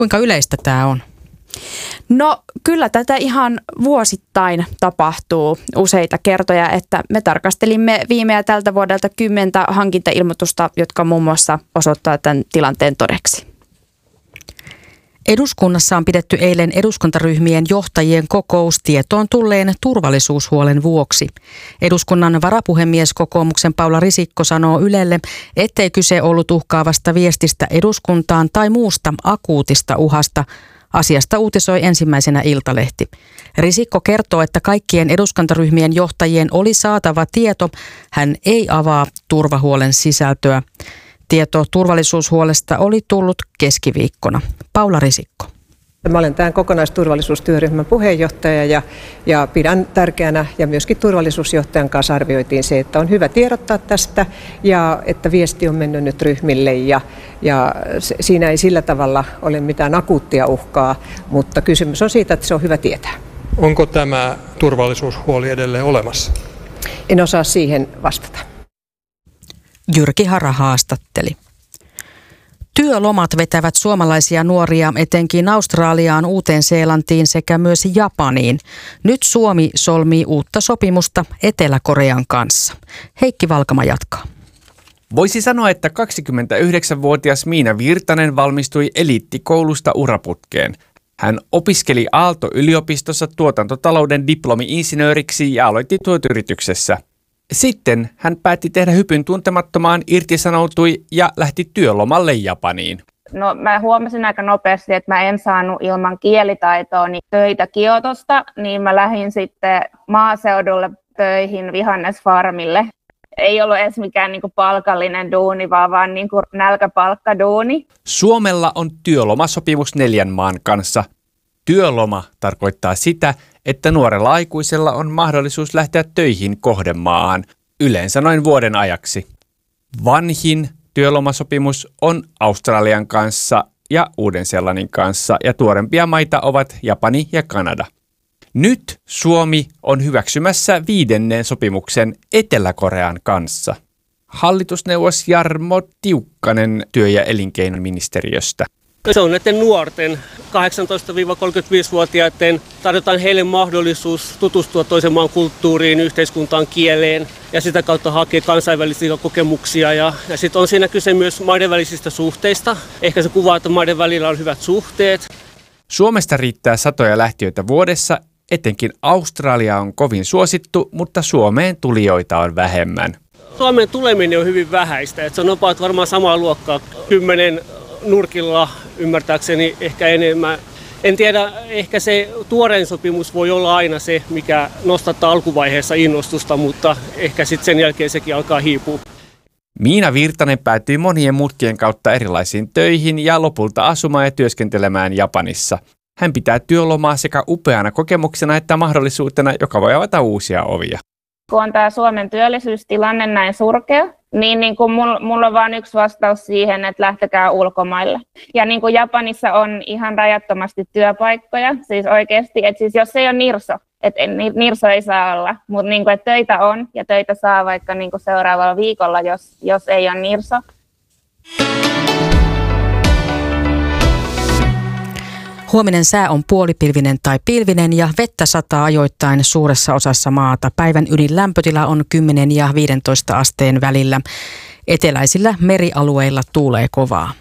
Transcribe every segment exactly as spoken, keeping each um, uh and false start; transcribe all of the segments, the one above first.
Kuinka yleistä tämä on? No kyllä tätä ihan vuosittain tapahtuu useita kertoja, että me tarkastelimme viime ja tältä vuodelta kymmentä hankintailmoitusta, jotka muun muassa osoittaa tämän tilanteen todeksi. Eduskunnassa on pidetty eilen eduskuntaryhmien johtajien kokous tietoon tulleen turvallisuushuolen vuoksi. Eduskunnan varapuhemies kokoomuksen Paula Risikko sanoo Ylelle, ettei kyse ollut uhkaavasta viestistä eduskuntaan tai muusta akuutista uhasta. Asiasta uutisoi ensimmäisenä Iltalehti. Risikko kertoo, että kaikkien eduskuntaryhmien johtajien oli saatava tieto. Hän ei avaa turvahuolen sisältöä. Tieto turvallisuushuolesta oli tullut keskiviikkona. Paula Risikko. Mä olen tämän kokonaisturvallisuustyöryhmän puheenjohtaja ja, ja pidän tärkeänä ja myöskin turvallisuusjohtajan kanssa arvioitiin se, että on hyvä tiedottaa tästä ja että viesti on mennyt nyt ryhmille ja, ja siinä ei sillä tavalla ole mitään akuuttia uhkaa, mutta kysymys on siitä, että se on hyvä tietää. Onko tämä turvallisuushuoli edelleen olemassa? En osaa siihen vastata. Jyrki Hara haastatteli. Työlomat vetävät suomalaisia nuoria etenkin Australiaan, Uuteen-Seelantiin sekä myös Japaniin. Nyt Suomi solmii uutta sopimusta Etelä-Korean kanssa. Heikki Valkama jatkaa. Voisi sanoa, että kaksikymmentäyhdeksänvuotias Miina Virtanen valmistui eliittikoulusta uraputkeen. Hän opiskeli Aalto-yliopistossa tuotantotalouden diplomi-insinööriksi ja aloitti tuotyrityksessä. Sitten hän päätti tehdä hypyn tuntemattomaan, irtisanoutui ja lähti työlomalle Japaniin. No mä huomasin aika nopeasti, että mä en saanut ilman kielitaitoa niin töitä Kiotosta, niin mä lähdin sitten maaseudulle töihin vihannesfarmille. Ei ollut edes mikään niinku palkallinen duuni, vaan vaan niinku nälkäpalkkaduuni. Suomella on työlomasopimus neljän maan kanssa. Työloma tarkoittaa sitä, että nuorella aikuisella on mahdollisuus lähteä töihin kohdemaahan, yleensä noin vuoden ajaksi. Vanhin työlomasopimus on Australian kanssa ja Uuden-Seelannin kanssa ja tuorempia maita ovat Japani ja Kanada. Nyt Suomi on hyväksymässä viidennen sopimuksen Etelä-Korean kanssa. Hallitusneuvos Jarmo Tiukkanen työ- ja elinkeinoministeriöstä. Se on näiden nuorten kahdeksantoista kolmekymmentäviisi-vuotiaiden tarjotaan heille mahdollisuus tutustua toisen maan kulttuuriin, yhteiskuntaan, kieleen ja sitä kautta hakea kansainvälisiä kokemuksia. Ja, ja sitten on siinä kyse myös maiden välisistä suhteista. Ehkä se kuvaa, että maiden välillä on hyvät suhteet. Suomesta riittää satoja lähtiöitä vuodessa, etenkin Australia on kovin suosittu, mutta Suomeen tulijoita on vähemmän. Suomeen tuleminen on hyvin vähäistä. Että se on about varmaan samaa luokkaa, kymmenen nurkilla ymmärtääkseni ehkä enemmän. En tiedä, ehkä se tuorein sopimus voi olla aina se, mikä nostattaa alkuvaiheessa innostusta, mutta ehkä sitten sen jälkeen sekin alkaa hiipua. Miina Virtanen päätyi monien mutkien kautta erilaisiin töihin ja lopulta asumaan ja työskentelemään Japanissa. Hän pitää työlomaa sekä upeana kokemuksena että mahdollisuutena, joka voi avata uusia ovia. Kun on tämä Suomen työllisyystilanne näin surkea, niin, niin kuin mulla, mulla on vain yksi vastaus siihen, että lähtekää ulkomaille. Ja niin kuin Japanissa on ihan rajattomasti työpaikkoja, siis oikeasti, että siis jos ei ole nirso, että nirso ei saa olla, mutta niin kuin, että töitä on ja töitä saa vaikka niin kuin seuraavalla viikolla, jos, jos ei ole nirso. Huominen sää on puolipilvinen tai pilvinen ja vettä sataa ajoittain suuressa osassa maata. Päivän ylin lämpötila on kymmenen ja viidentoista asteen välillä. Eteläisillä merialueilla tuulee kovaa.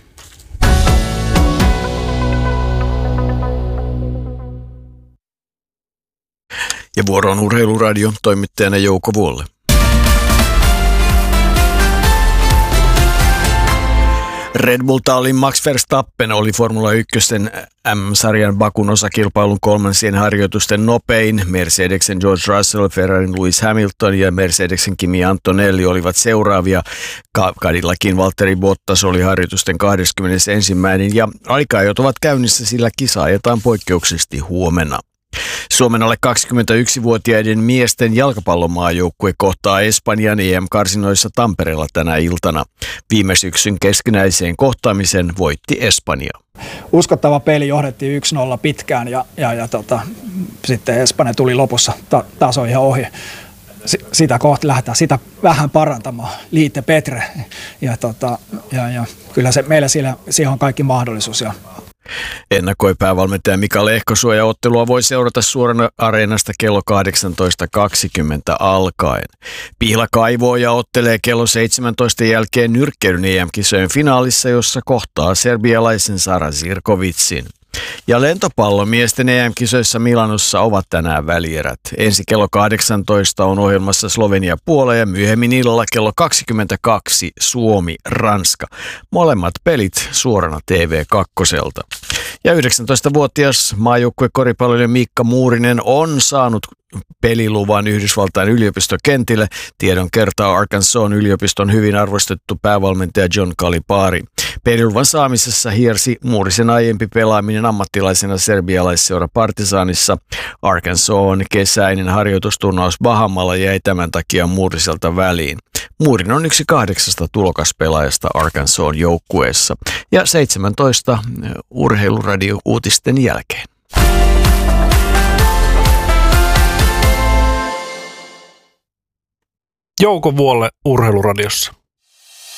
Ja vuoro on Urheiluradio, toimittajana Jouko Vuolle. Red Bull-tallin Max Verstappen oli Formula yksi M M-sarjan Bakun osakilpailun kolmansien harjoitusten nopein. Mercedesen George Russell, Ferrarin Lewis Hamilton ja Mercedesen Kimi Antonelli olivat seuraavia. Cadillacin Valtteri Bottas oli harjoitusten kaksikymmentäyksi ja aika-ajot ovat käynnissä, sillä kisa ajetaan poikkeuksellisesti huomenna. Suomen alle kaksikymmentäyksivuotiaiden miesten jalkapallomaajoukkue kohtaa Espanjan E M-karsinoissa Tampereella tänä iltana. Viime syksyn keskinäiseen kohtaamisen voitti Espanja. Uskottava peli, johdettiin yksi nolla pitkään ja, ja, ja tota, sitten Espanja tuli lopussa ta- taso ihan ohi. S- sitä kohta lähdetään sitä vähän parantamaan, Liite Petre. Ja, tota, ja, ja kyllä se, meillä siellä, siihen on kaikki mahdollisuus. Ja Ennakoi päävalmentaja Mika Lehkosuo ja ottelua voi seurata suorana Areenasta kello kahdeksantoista kaksikymmentä alkaen. Pihla kaivoo ja ottelee kello seitsemäntoista jälkeen nyrkkeilyn E M-kisojen finaalissa, jossa kohtaa serbialaisen Sara Zirkovitsin. Ja lentopallomiesten E M-kisoissa Milanossa ovat tänään välierät. Ensi kello kahdeksantoista on ohjelmassa Slovenia-Puola ja myöhemmin illalla kello kaksikymmentäkaksi Suomi-Ranska. Molemmat pelit suorana T V kaksi. Ja yhdeksäntoistavuotias maajoukkuekoripalloilija Miikka Muurinen on saanut peliluvan Yhdysvaltain yliopistokentille. Tiedon kertaa Arkansasin yliopiston hyvin arvostettu päävalmentaja John Calipari. Peliluvan saamisessa hiersi Muurisen aiempi pelaaminen ammattilaisena serbialaisseura Partizanissa. Arkansasin kesäinen harjoitusturnaus Bahamalla jäi tämän takia Muuriselta väliin. Muurin on yksi kahdeksasta tulokaspelaajasta Arkansasin joukkueessa. Ja seitsemäntoista urheiluradio-uutisten jälkeen. Jouko Vuolle Urheiluradiossa.